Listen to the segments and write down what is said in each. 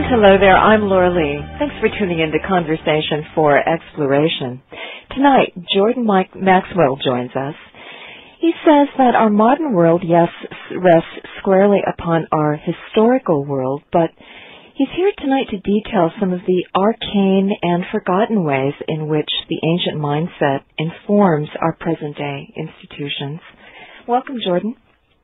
And hello there, I'm Laura Lee. Thanks for tuning in to Conversation for Exploration. Tonight, Jordan Maxwell joins us. He says that our modern world, yes, rests squarely upon our historical world, but he's here tonight to detail some of the arcane and forgotten ways in which the ancient mindset informs our present-day institutions. Welcome, Jordan.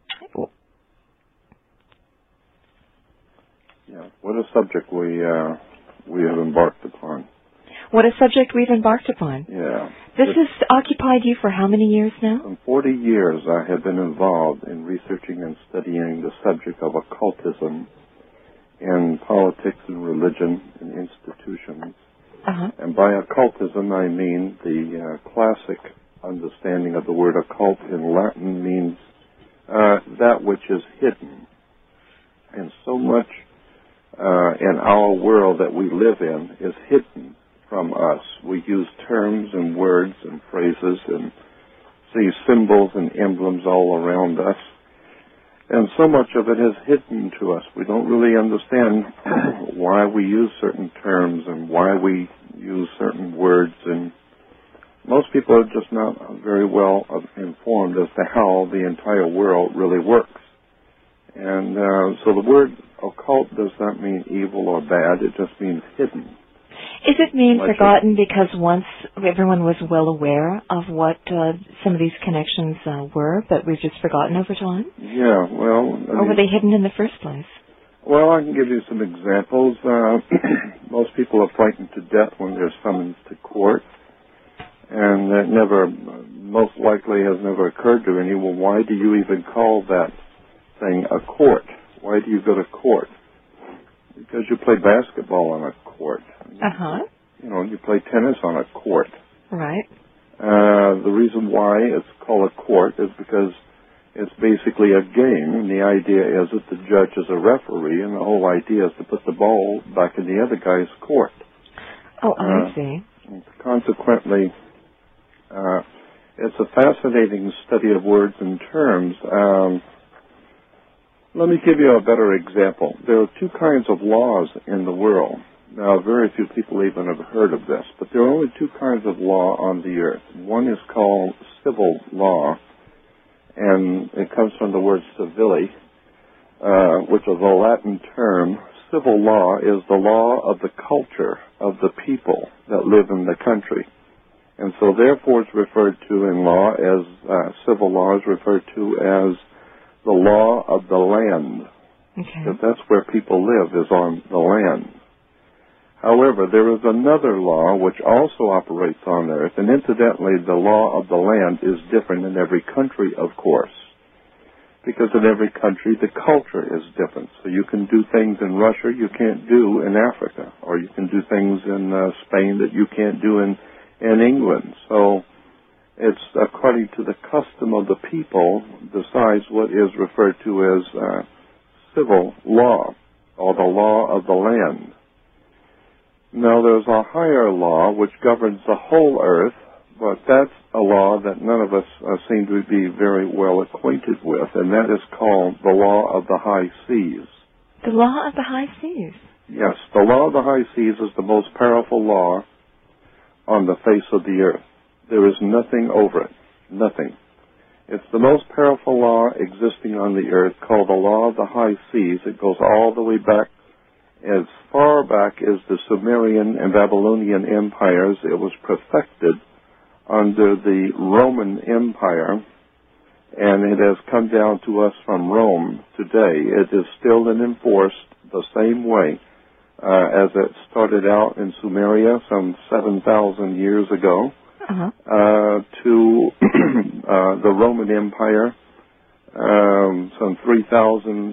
Yeah, what a subject we have embarked upon. What a subject we've embarked upon. Yeah. This has occupied you for how many years now? For 40 years I have been involved in researching and studying the subject of occultism in politics and religion and institutions. Uh-huh. And by occultism I mean the classic understanding of the word occult in Latin means that which is hidden. And so much in our world that we live in is hidden from us. We use terms and words and phrases and see symbols and emblems all around us. And so much of it is hidden to us. We don't really understand why we use certain terms and why we use certain words. And most people are just not very well informed as to how the entire world really works. And so the word occult does not mean evil or bad. It just means hidden. Is it mean forgotten because once everyone was well aware of what some of these connections were, but we've just forgotten over time? Yeah, well... Or were they hidden in the first place? Well, I can give you some examples. Most people are frightened to death when they're summoned to court. And it never, most likely has never occurred to anyone, why do you even call that thing a court? Why do you go to court? Because you play basketball on a court. Uh-huh. You know, you play tennis on a court. Right. The reason why it's called a court is because it's basically a game, and the idea is that the judge is a referee, and the whole idea is to put the ball back in the other guy's court. Oh, I see. Consequently, it's a fascinating study of words and terms. Let me give you a better example. There are two kinds of laws in the world. Now, very few people even have heard of this, but there are only two kinds of law on the earth. One is called civil law, and it comes from the word civili, which is a Latin term. Civil law is the law of the culture of the people that live in the country. And so therefore it's referred to in law as, civil law is referred to as the law of the land. Okay. Because that's where people live, is on the land. However, there is another law which also operates on earth, and incidentally, the law of the land is different in every country, of course. Because in every country, the culture is different. So you can do things in Russia you can't do in Africa, or you can do things in Spain that you can't do in England. So it's according to the custom of the people decides what is referred to as civil law, or the law of the land. Now, there's a higher law which governs the whole earth, but that's a law that none of us seem to be very well acquainted with, and that is called the law of the high seas. The law of the high seas? Yes, the law of the high seas is the most powerful law on the face of the earth. There is nothing over it. Nothing. It's the most powerful law existing on the earth, called the law of the high seas. It goes all the way back, as far back as the Sumerian and Babylonian empires. It was perfected under the Roman Empire, and it has come down to us from Rome today. It is still enforced the same way as it started out in Sumeria some 7,000 years ago. Uh-huh. To the Roman Empire some 3,000